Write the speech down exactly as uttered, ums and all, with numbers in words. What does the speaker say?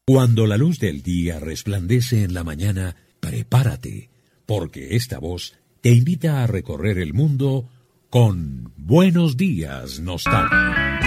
Cuando la luz del día resplandece en la mañana, prepárate, porque esta voz te invita a recorrer el mundo con Buenos Días, Nostalgia.